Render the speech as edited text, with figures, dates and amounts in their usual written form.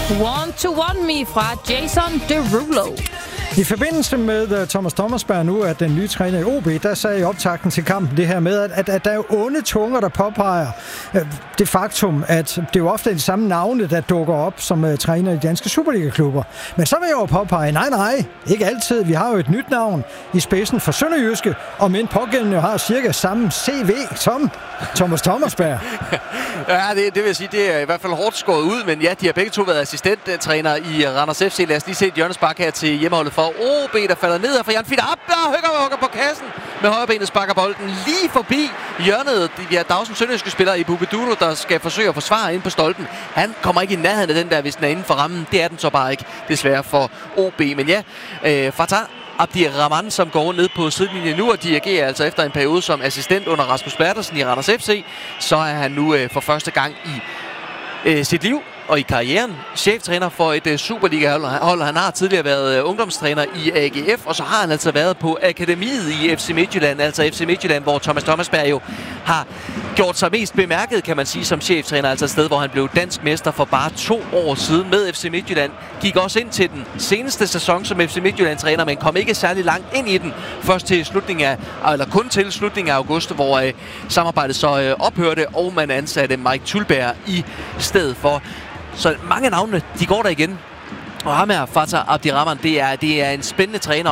Want to Want Me fra Jason Derulo. I forbindelse med Thomas Thomasberg nu, at den nye træner i OB, der sagde i optakten til kampen det her med, at der er jo onde tunger, der påpeger det faktum, at det jo ofte er de samme navne, der dukker op som træner i danske Superliga-klubber. Men så vil jeg jo påpege, nej, ikke altid. Vi har jo et nyt navn i spidsen for Sønderjyske, og men pågældende har cirka samme CV som Thomas Thomasberg. Ja, det vil jeg sige, det er i hvert fald hårdt skåret ud, men ja, de har begge to været assistenttræner i Randers FC. Lad os lige se et hjørnespark her til hjemmeholdet for OB, der falder ned her for Jan Fitter. Hugger på kassen. Med højrebenet sparker bolden lige forbi hjørnet. De er Dagsen Sønderjyske spillere i Bubeduro, der skal forsøge at forsvare ind på stolpen. Han kommer ikke i nærheden af den der, hvis den er inden for rammen. Det er den så bare ikke, desværre for OB. Men ja, Fatah Abdirahman, som går ned på sidelinjen nu og dirigerer altså efter en periode som assistent under Rasmus Bertelsen i Randers FC, så er han nu for første gang i sit liv og i karrieren cheftræner for et Superliga-hold. Han har tidligere været ungdomstræner i AGF, og så har han altså været på akademiet i FC Midtjylland, altså FC Midtjylland, hvor Thomas Thomasberg jo har gjort sig mest bemærket, kan man sige, som cheftræner, altså et sted, hvor han blev dansk mester for bare 2 år siden med FC Midtjylland. Gik også ind til den seneste sæson som FC Midtjylland-træner, men kom ikke særlig langt ind i den. Først til kun til slutningen af august, hvor samarbejdet så ophørte, og man ansatte Mike Tulberg i stedet for. Så mange navne, de går der igen. Og ham her, Fatah Abdirahman, det er en spændende træner.